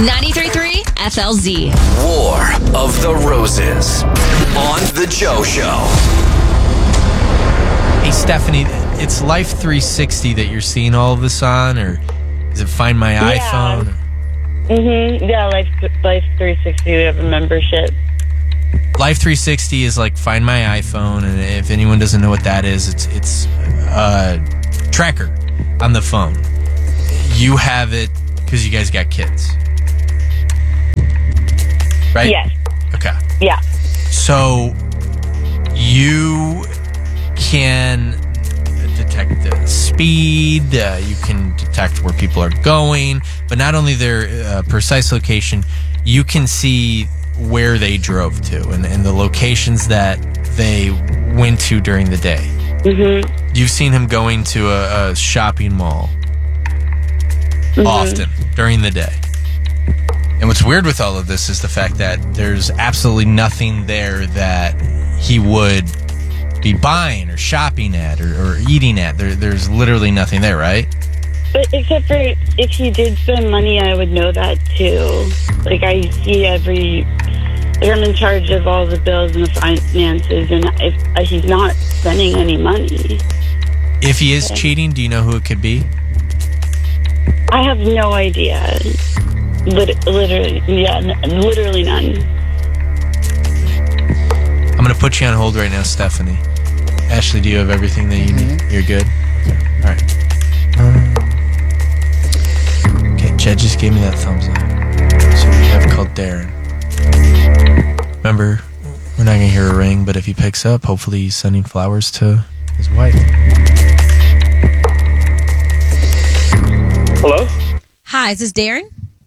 93.3 FLZ. War of the Roses on The Joe Show. Hey, Stephanie, it's Life 360 that you're seeing all of this on, or is it Find My iPhone? Yeah, Life 360, we have a membership. Life 360 is like Find My iPhone, and if anyone doesn't know what that is, it's a tracker on the phone. You have it because you guys got kids, right? Yes. Okay. Yeah. So you can detect the speed, you can detect where people are going, but not only their precise location, you can see where they drove to and the locations that they went to during the day. Mm-hmm. You've seen him going to a shopping mall often during the day. And what's weird with all of this is the fact that there's absolutely nothing there that he would be buying or shopping at or eating at. There's literally nothing there, right? But except for if he did spend money, I would know that too. Like, I see I'm in charge of all the bills and the finances, and if he's not spending any money. If he is cheating, do you know who it could be? I have no idea. Literally none. I'm going to put you on hold right now, Stephanie. Ashley, do you have everything that you need? You're good? Okay. All right. Okay, Jed just gave me that thumbs up. So we have called Darren. Remember, we're not going to hear a ring, but if he picks up, hopefully he's sending flowers to his wife. Hello? Hi, is this Darren?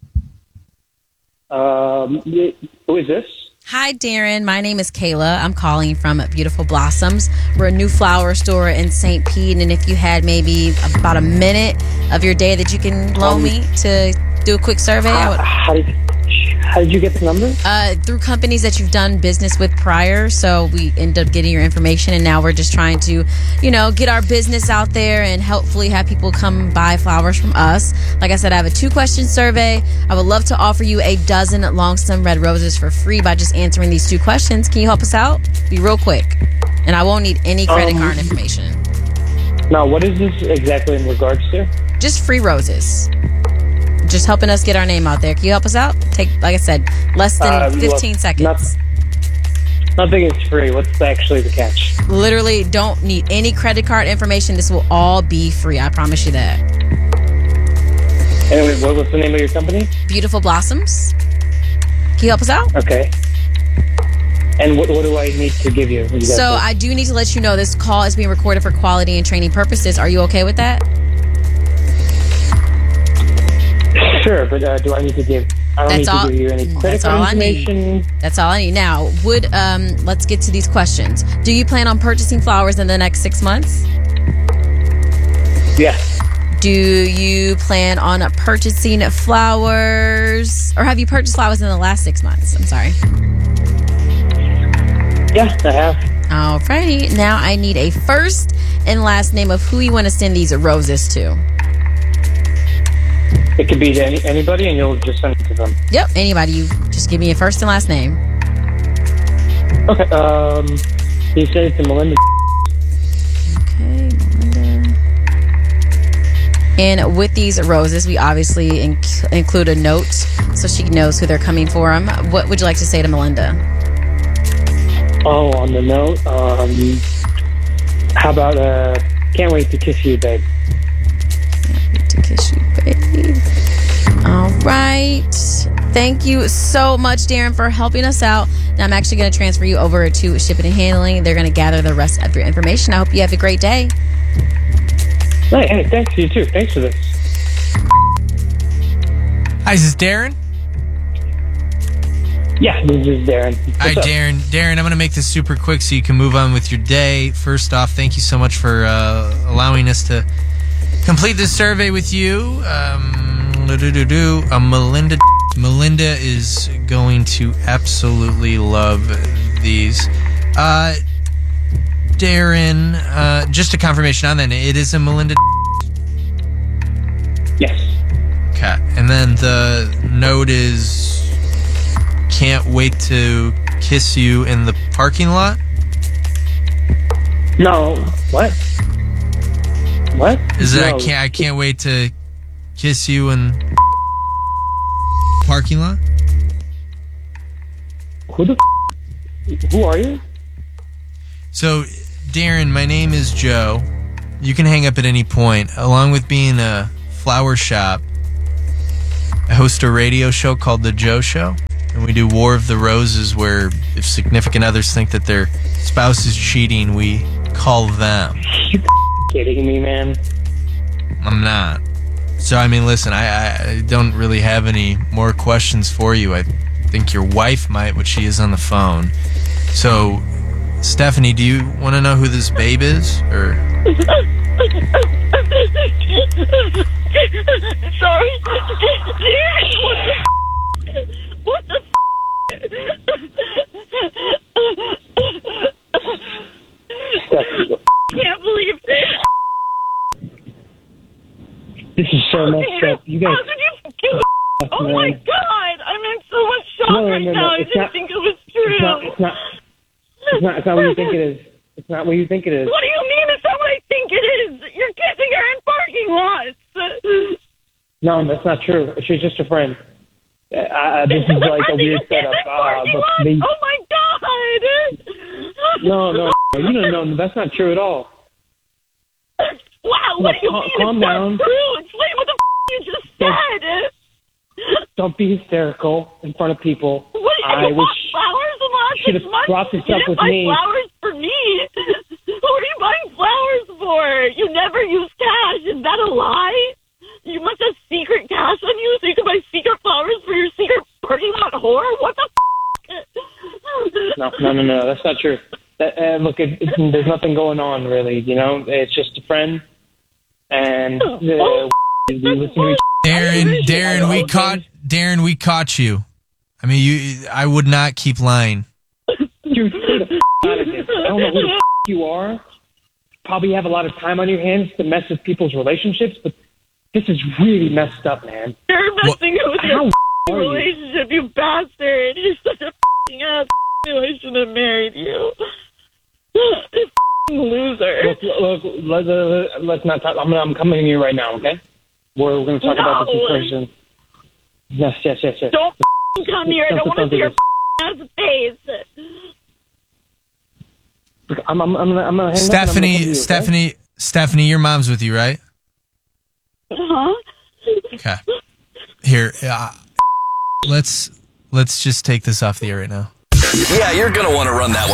Who is this? Hi, Darren. My name is Kayla. I'm calling from Beautiful Blossoms. We're a new flower store in St. Pete, and if you had maybe about a minute of your day that you can loan me to do a quick survey, I would... How did you get the number? Through companies that you've done business with prior. So we end up getting your information, and now we're just trying to, get our business out there and hopefully have people come buy flowers from us. Like I said, I have a 2-question survey. I would love to offer you a dozen long stem red roses for free by just answering these 2 questions. Can you help us out? Be real quick. And I won't need any credit card information. Now, what is this exactly in regards to? Just free roses. Just helping us get our name out there. Can you help us out? Take, like I said, less than 15 seconds. Nothing is free. What's actually the catch? Literally don't need any credit card information. This will all be free. I promise you that. Anyway, what's the name of your company? Beautiful Blossoms. Can you help us out? Okay. And what do I need to give you? So I do need to let you know this call is being recorded for quality and training purposes. Are you okay with that? Sure, but do I need to give... I don't need to give you any credit card information. That's all I need. Now, let's get to these questions. Do you plan on purchasing flowers in the next 6 months? Yes. Do you plan on purchasing flowers, or have you purchased flowers in the last 6 months? I'm sorry. Yeah, I have. Alrighty. Now I need a first and last name of who you want to send these roses to. It could be to anybody, and you'll just send it to them. Yep, anybody. You just give me a first and last name. Okay. You send it to Melinda. Okay, Melinda. And with these roses, we obviously include a note so she knows who they're coming from. What would you like to say to Melinda? Oh, on the note, how about can't wait to kiss you, babe. Can't wait to kiss you, babe. All right. Thank you so much, Darren, for helping us out. Now I'm actually going to transfer you over to shipping and handling. They're going to gather the rest of your information. I hope you have a great day. Hey, thanks. You too. Thanks for this. Hi, is this Darren? Yeah, this is Darren. Hi, Darren. Darren, I'm going to make this super quick so you can move on with your day. First off, thank you so much for allowing us to complete this survey with you. Melinda. Melinda is going to absolutely love these. Darren, just a confirmation on that. It is a Melinda. Yes. Okay. And then the note is can't wait to kiss you in the parking lot? No. What? What? Is that No. I can't wait to kiss you in parking lot? Who are you? So, Darren, my name is Joe. You can hang up at any point. Along with being a flower shop, I host a radio show called The Joe Show. And we do War of the Roses, where if significant others think that their spouse is cheating, we call them. You kidding me, man? I'm not. So, I mean, listen, I don't really have any more questions for you. I think your wife might, but she is on the phone. So, Stephanie, do you want to know who this babe is? Or Sorry. What the can't believe this. This is so messed up. You guys. How did you oh my God! I'm in so much shock right now. I didn't think it was true. It's not what you think it is. It's not what you think it is. What do you mean it's not what I think it is? You're kissing her in parking lots. No, that's not true. She's just a friend. This is like a weird setup. Oh my God! No, you don't know. That's not true at all. Wow, what do you mean? Calm down. True. Explain what the you just said. Don't be hysterical in front of people. What? I you wish bought flowers the last should 6 have months? brought this You up didn't with buy me. flowers for me. Who are you buying flowers for? You never use cash. Is that a lie? You must have secret cash on you so you can buy secret flowers for your secret parking lot whore? What the No, that's not true. Look, there's nothing going on really. You know, it's just a friend, and we listen to each. Darren, we caught you. I mean, I would not keep lying. Dude, stay the out of this. I don't know who the you are. Probably have a lot of time on your hands to mess with people's relationships, but this is really messed up, man. You're messing with your relationship, you bastard. You're such a ass. I shouldn't have married you. Loser. Look, let's not talk. I'm coming to you right now, okay? We're going to talk about this in person. Yes. Don't come here. I don't want to see your ass face. I'm gonna hang Stephanie, your mom's with you, right? Huh? Okay. Here, let's just take this off the air right now. Yeah, you're going to want to run that one